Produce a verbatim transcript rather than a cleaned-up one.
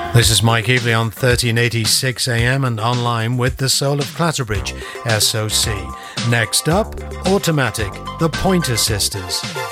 This is Mike Eveley on thirteen eighty-six A M and online with the Soul of Clatterbridge, S O C. Next up, Automatic, the Pointer Sisters.